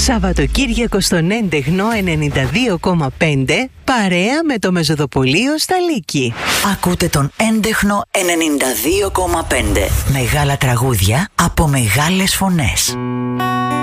Σαββατοκύριακο στον έντεχνο 92,5 παρέα με το Μεζοδοπολείο στα Λύκη. Ακούτε τον έντεχνο 92,5. Μεγάλα τραγούδια από μεγάλες φωνές.